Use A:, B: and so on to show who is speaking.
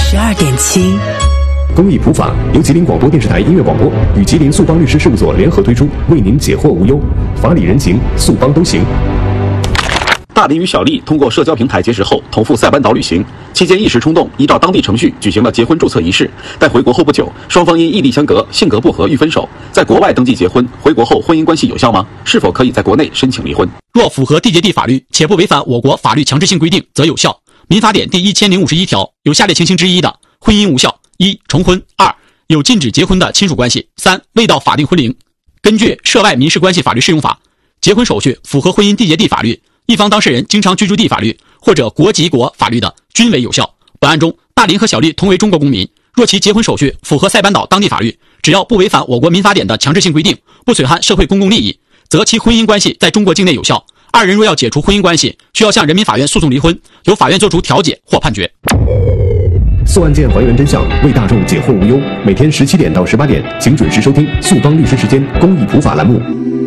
A: 92.7。
B: 公益普法由吉林广播电视台音乐广播与吉林速邦律师事务所联合推出，为您解惑无忧，法理人情，速邦都行。
C: 大林与小丽通过社交平台结识后，同赴塞班岛旅行，期间一时冲动，依照当地程序举行了结婚注册仪式。但回国后不久，双方因异地相隔、性格不合欲分手。在国外登记结婚，回国后婚姻关系有效吗？是否可以在国内申请离婚？
D: 若符合缔结地法律，且不违反我国法律强制性规定，则有效。民法典第1051条有下列情形之一的，婚姻无效：一、重婚；二、有禁止结婚的亲属关系；三、未到法定婚龄。根据《涉外民事关系法律适用法》，结婚手续符合婚姻缔结地法律，一方当事人经常居住地法律或者国籍国法律的，均为有效。本案中，大林和小丽同为中国公民，若其结婚手续符合塞班岛当地法律，只要不违反我国民法典的强制性规定，不损害社会公共利益，则其婚姻关系在中国境内有效。二人若要解除婚姻关系，需要向人民法院诉讼离婚，由法院作出调解或判决。
B: 诉案件还原真相，为大众解惑无忧。每天17点到18点，请准时收听速邦律师时间公益普法栏目。